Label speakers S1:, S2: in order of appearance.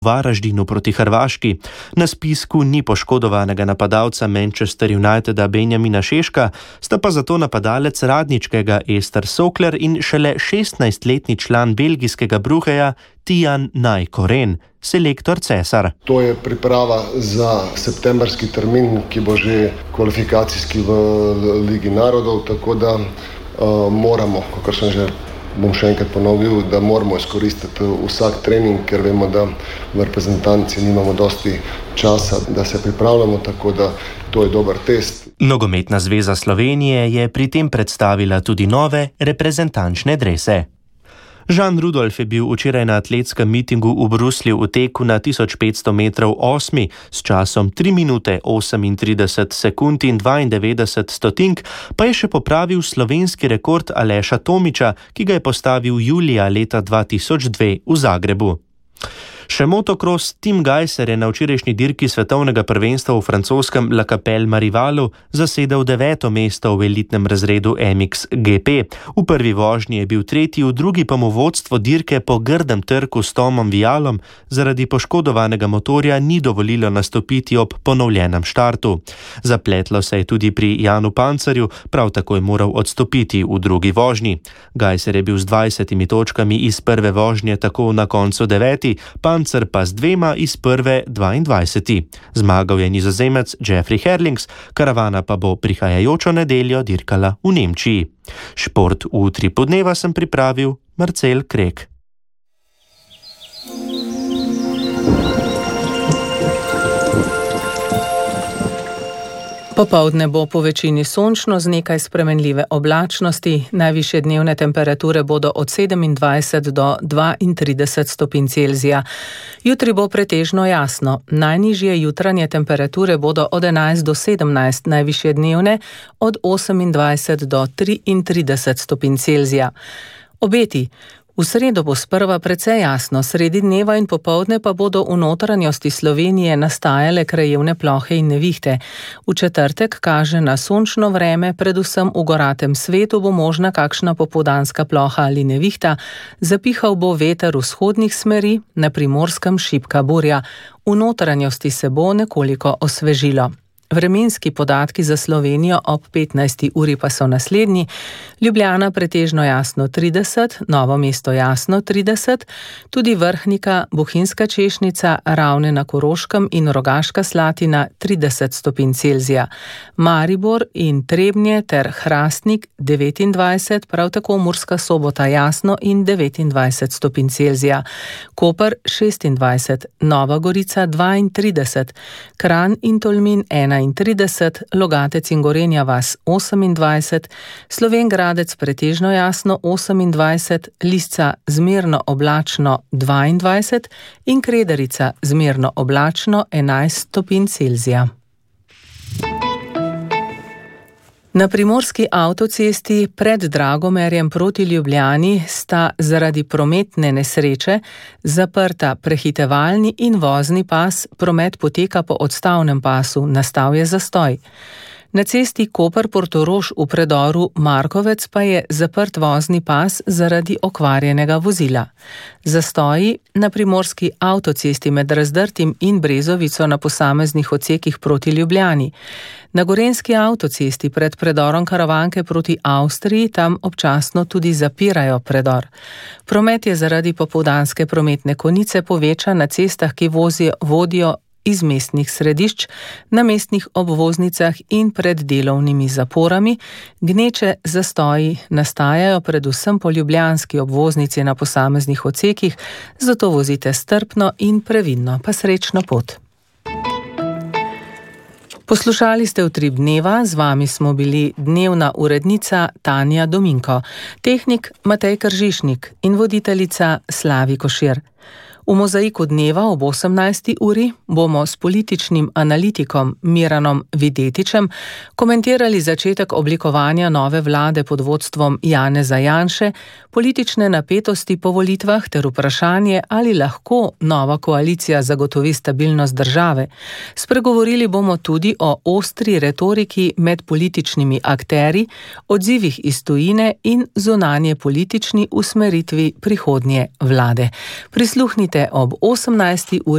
S1: Varaždinu proti Hrvaški. Na spisku ni poškodovanega napadalca Manchester Uniteda Benjamina Šeška, sta pa zato napadalec radničkega Ester Sokler in šele 16-letni član belgijskega Brugeja Tijan Najkoren, selektor Cesar.
S2: To je priprava za septembrski termin, ki bo že kvalifikacijski v Ligi narodov, tako da moramo, kakor sem že bom še enkrat ponovil, da moramo izkoristiti vsak trening, ker vemo, da v reprezentanci nimamo dosti časa, da se pripravljamo, tako da to je dober test.
S1: Nogometna zveza Slovenije je pri tem predstavila tudi nove reprezentančne drese. Žan Rudolf je bil včeraj na atletskem mitingu v Bruslju v teku na 1500 metrov 8. s časom 3 minute 38 sekund in 92 stotink, pa je še popravil slovenski rekord Aleša Tomiča, ki ga je postavil julija leta 2002 v Zagrebu. Še motocross Tim Gajser je na včerajšnji dirki svetovnega prvenstva v francoskem La Capelle Marivalu zasedel 9. mesto v elitnem razredu MXGP. V prvi vožnji je bil tretji, v drugi pa mu vodstvo dirke po grdem trku s Tomom Vialom zaradi poškodovanega motorja ni dovolilo nastopiti ob ponovljenem štartu. Zapletlo se je tudi pri Janu Pancerju, prav tako je moral odstopiti v drugi vožnji. Gajser je bil z 20 točkami iz prve vožnje tako na koncu 9. Pancer pa z 2 iz prve 22. Zmagal je Nizozemec Jeffrey Herlings, karavana pa bo prihajajočo nedeljo dirkala v Nemčiji. Šport v Utripu dneva sem pripravil Marcel Krek.
S3: Popoldne bo po večini sončno z nekaj spremenljive oblačnosti, najvišje dnevne temperature bodo od 27 do 32 stopinj Celzija. Jutri bo pretežno jasno, najnižje jutranje temperature bodo od 11 do 17, najvišje dnevne od 28 do 33 stopinj Celzija. Obeti. V sredo bo sprva precej jasno, sredi dneva in popoldne pa bodo v notranjosti Slovenije nastajale krajevne plohe in nevihte. V četrtek kaže na sončno vreme, predvsem v goratem svetu bo možna kakšna popoldanska ploha ali nevihta, zapihal bo veter vzhodnih smeri, na Primorskem šibka burja. V notranjosti se bo nekoliko osvežilo. Vremenski podatki za Slovenijo ob 15. uri pa so naslednji. Ljubljana pretežno jasno 30, Novo mesto jasno 30, tudi Vrhnika, Bohinjska Češnica, Ravne na Koroškem in Rogaška Slatina 30 stopinj Celzija. Maribor in Trebnje ter Hrastnik 29, prav tako Murska Sobota jasno in 29 stopinj Celzija. Koper 26, Nova Gorica 32, Kranj in Tolmin 31, Logatec in Gorenja vas 28, Slovenj Gradec pretežno jasno 28, Lisca zmerno oblačno 22 in Kredarica zmerno oblačno 11 stopinj Celzija. Na primorski avtocesti pred Dragomerjem proti Ljubljani sta zaradi prometne nesreče zaprta prehitevalni in vozni pas, promet poteka po odstavnem pasu, nastal je zastoj. Na cesti Koper-Portorož v predoru Markovec pa je zaprt vozni pas zaradi okvarjenega vozila. Zastoji na primorski avtocesti med Razdrtim in Brezovico na posameznih odsekih proti Ljubljani. Na gorenjski avtocesti pred predorom Karavanke proti Avstriji tam občasno tudi zapirajo predor. Promet je zaradi popoldanske prometne konice povečan na cestah, ki vodijo iz mestnih središč, na mestnih obvoznicah in pred delovnimi zaporami. Gneče zastoji nastajajo predvsem po ljubljanski obvoznici na posameznih odsekih, zato vozite strpno in previdno, pa srečno pot. Poslušali ste Utrip dneva, z vami smo bili dnevna urednica Tanja Dominko, tehnik Matej Kržišnik in voditeljica Slavi Košir. V Mozaiku dneva ob 18. uri bomo s političnim analitikom Miranom Videtičem komentirali začetek oblikovanja nove vlade pod vodstvom Janeza Janše, politične napetosti po volitvah ter vprašanje, ali lahko nova koalicija zagotovi stabilnost države. Spregovorili bomo tudi o ostri retoriki med političnimi akterji, odzivih iz tujine in zunanje politični usmeritvi prihodnje vlade. Prisluhnite ob 18. uri.